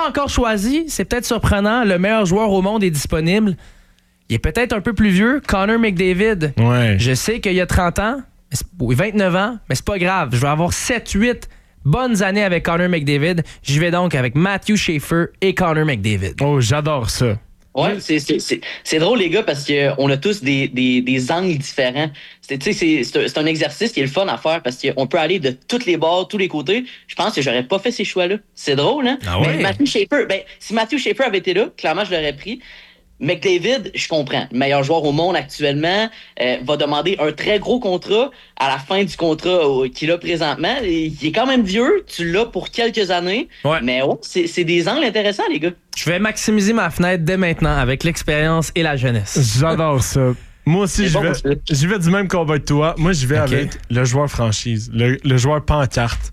pas encore choisi, c'est peut-être surprenant. Le meilleur joueur au monde est disponible. Il est peut-être un peu plus vieux, Connor McDavid. Ouais. Je sais qu'il a 30 ans, 29 ans, mais c'est pas grave. Je vais avoir 7-8 bonnes années avec Connor McDavid. J'y vais donc avec Matthew Schaefer et Connor McDavid. Oh, j'adore ça. Ouais, c'est drôle, les gars, parce qu'on a tous des angles différents. C'est un exercice qui est le fun à faire parce qu'on peut aller de tous les bords, tous les côtés. Je pense que j'aurais pas fait ces choix-là. C'est drôle, hein? Ah ouais? Mais Matthew Schaefer, si Matthew Schaefer avait été là, clairement, je l'aurais pris. McDavid, je comprends. Le meilleur joueur au monde actuellement va demander un très gros contrat à la fin du contrat qu'il a présentement. Il est quand même vieux. Tu l'as pour quelques années. Ouais. Mais c'est des angles intéressants, les gars. Je vais maximiser ma fenêtre dès maintenant avec l'expérience et la jeunesse. J'adore ça. Moi aussi, C'est bon, ça. j'y vais du même combat que toi. Moi, j'y vais avec le joueur franchise, le joueur pancarte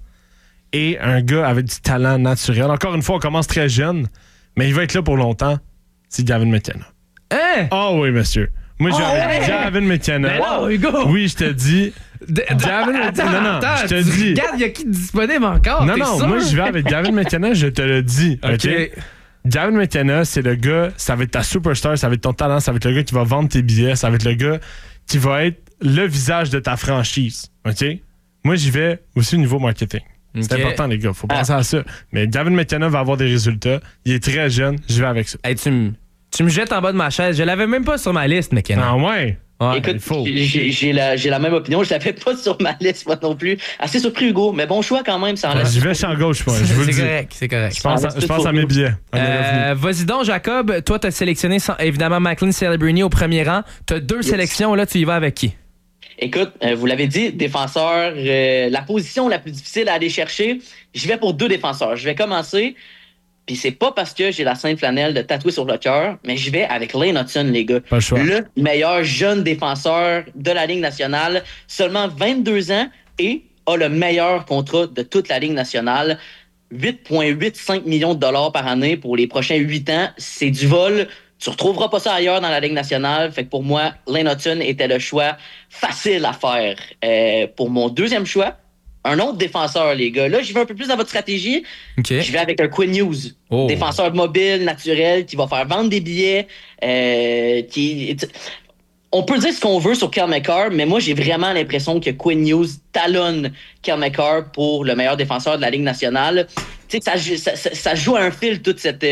et un gars avec du talent naturel. Encore une fois, on commence très jeune, mais il va être là pour longtemps. C'est Gavin McKenna. Hein? Oh oui, monsieur. Moi, j'ai avec Gavin McKenna. Ben non, Hugo! Oui, je te dis. Gavin McKenna. Non, je te dis. Regarde, il y a qui disponible encore? Non, t'es non, sûr? moi, je vais avec Gavin McKenna, je te le dis. OK? Gavin McKenna, c'est le gars, ça va être ta superstar, ça va être ton talent, ça va être le gars qui va vendre tes billets, ça va être le gars qui va être le visage de ta franchise. OK? Moi, j'y vais aussi au niveau marketing. C'est important, les gars. Faut penser à ça. Mais Gavin McKenna va avoir des résultats. Il est très jeune. Je vais avec ça. Hey, tu me jettes en bas de ma chaise. Je l'avais même pas sur ma liste, McKenna. Ah ouais? Ouais. Écoute, il faut. j'ai la même opinion. Je l'avais pas sur ma liste, moi non plus. Assez surpris, Hugo. Mais bon choix quand même. Ça en J'y vais champ gauche, moi. Je vous le dis. C'est correct. Je pense à mes billets. Vas-y donc, Jacob. Toi, t'as sélectionné évidemment McLean Celebrini au premier rang. T'as 2 sélections. Là, tu y vas avec qui? Écoute, vous l'avez dit, défenseur, la position la plus difficile à aller chercher, je vais pour 2 défenseurs. Je vais commencer, puis c'est pas parce que j'ai la sainte flanelle de tatouer sur le cœur, mais je vais avec Lane Hutson, les gars. Pas le choix. Le meilleur jeune défenseur de la Ligue nationale, seulement 22 ans et a le meilleur contrat de toute la Ligue nationale. 8,85 millions de dollars par année pour les prochains 8 ans. C'est du vol. Tu retrouveras pas ça ailleurs dans la Ligue nationale. Fait que pour moi, Lane Hutson était le choix facile à faire. Pour mon deuxième choix, un autre défenseur, les gars. Là, j'y vais un peu plus dans votre stratégie. OK. Je vais avec un Quinn Hughes. Oh. Défenseur mobile, naturel, qui va faire vendre des billets. On peut dire ce qu'on veut sur Cale Makar, mais moi, j'ai vraiment l'impression que Quinn Hughes talonne Cale Makar pour le meilleur défenseur de la Ligue nationale. Tu sais, ça joue à un fil, toute cette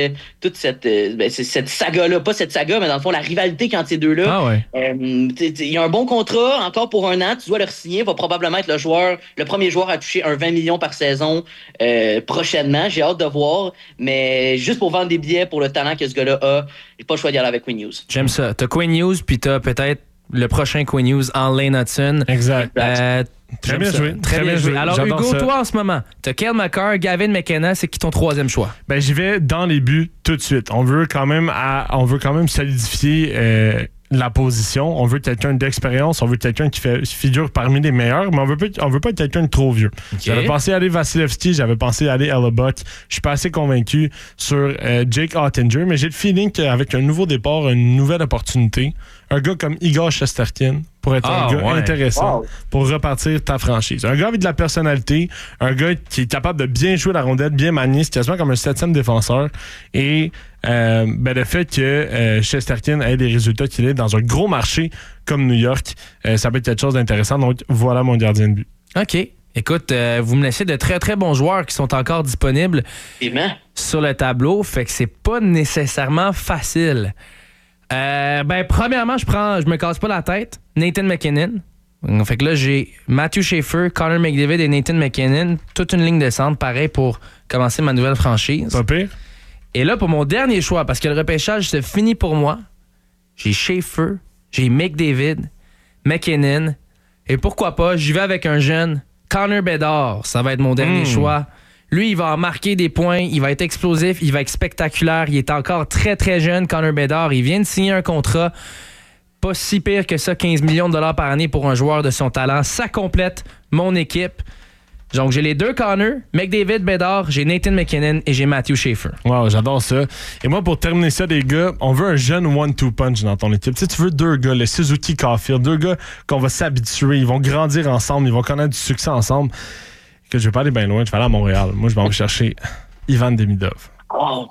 saga-là. Pas cette saga, mais dans le fond, la rivalité entre ces deux-là. Ah ouais. Il y a un bon contrat, encore pour 1 an. Tu dois le signer. Va probablement être le premier joueur à toucher un 20 millions par saison prochainement. J'ai hâte de voir. Mais juste pour vendre des billets pour le talent que ce gars-là a, j'ai pas le choix d'y aller avec Quinn Hughes. J'aime ça. T'as Quinn Hughes, puis t'as peut-être le prochain Quinn Hughes en Lane Hutson. Exact. Très bien joué. Très bien joué. Alors, J'adore Hugo, ça. toi, en ce moment, t'as Cale Makar, Gavin McKenna, c'est qui ton 3e choix? Ben, j'y vais dans les buts tout de suite. On veut quand même solidifier la position. On veut quelqu'un d'expérience. On veut quelqu'un qui figure parmi les meilleurs, mais on veut pas être quelqu'un de trop vieux. Okay. J'avais pensé aller Vasilevski, j'avais pensé aller Hellebuck. Je suis pas assez convaincu sur Jake Oettinger, mais j'ai le feeling qu'avec un nouveau départ, une nouvelle opportunité, un gars comme Igor Shesterkin pourrait être un gars intéressant pour repartir ta franchise. Un gars avec de la personnalité, un gars qui est capable de bien jouer la rondelle, bien manier, c'est quasiment comme un 7e défenseur. Et le fait que Shesterkin ait des résultats qu'il est dans un gros marché comme New York, ça peut être quelque chose d'intéressant. Donc, voilà mon gardien de but. OK. Écoute, vous me laissez de très, très bons joueurs qui sont encore disponibles sur le tableau. Fait que c'est pas nécessairement facile. Premièrement, je me casse pas la tête. Nathan McKinnon. Fait que là, j'ai Matthew Schaefer, Connor McDavid et Nathan McKinnon. Toute une ligne de centre, pareil, pour commencer ma nouvelle franchise. Pas pire. Et là, pour mon dernier choix, parce que le repêchage, c'est fini pour moi, j'ai Schaefer, j'ai McDavid, McKinnon, et pourquoi pas, j'y vais avec un jeune, Connor Bedard. Ça va être mon dernier choix. Lui, il va en marquer des points, il va être explosif, il va être spectaculaire. Il est encore très, très jeune, Connor Bedard. Il vient de signer un contrat, pas si pire que ça, 15 millions de dollars par année pour un joueur de son talent. Ça complète mon équipe. Donc, j'ai les 2 Connor, McDavid, Bedard, j'ai Nathan McKinnon et j'ai Matthew Schaefer. Wow, j'adore ça. Et moi, pour terminer ça, les gars, on veut un jeune 1-2 punch dans ton équipe. Tu sais, tu veux 2 gars, le Suzuki Caulfield, 2 gars qu'on va s'habituer, ils vont grandir ensemble, ils vont connaître du succès ensemble. Que je vais pas aller bien loin, je vais aller à Montréal. Moi, je vais aller chercher Ivan Demidov. Oh.